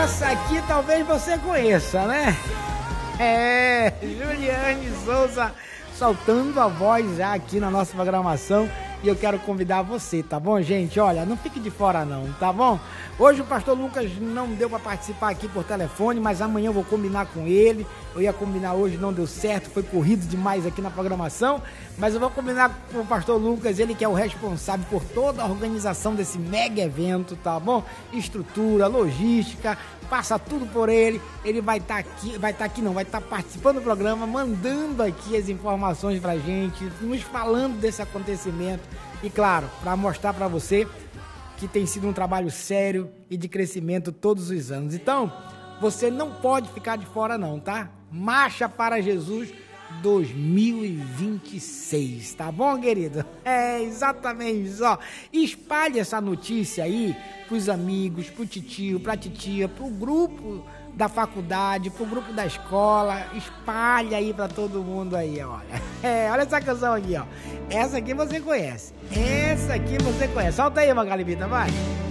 Essa aqui talvez você conheça, né? É, Juliane Souza soltando a voz já aqui na nossa programação. E eu quero convidar você, tá bom, gente? Olha, não fique de fora não, tá bom? Hoje o pastor Lucas não deu para participar aqui por telefone, mas amanhã eu vou combinar com ele. Eu ia combinar hoje, não deu certo, foi corrido demais aqui na programação. Mas eu vou combinar com o pastor Lucas, ele que é o responsável por toda a organização desse mega evento, tá bom? Estrutura, logística, passa tudo por ele. Ele vai estar participando do programa, mandando aqui as informações pra gente, nos falando desse acontecimento. E claro, para mostrar para você que tem sido um trabalho sério e de crescimento todos os anos. Então, você não pode ficar de fora não, tá? Marcha para Jesus 2026, tá bom, querido? É, exatamente isso, ó. Espalhe essa notícia aí pros amigos, pro titio, pra titia, pro grupo da faculdade, pro grupo da escola. Espalhe aí pra todo mundo aí, olha. É, olha essa canção aqui, ó. Essa aqui você conhece. Essa aqui você conhece. Solta aí, Magalibita, vai.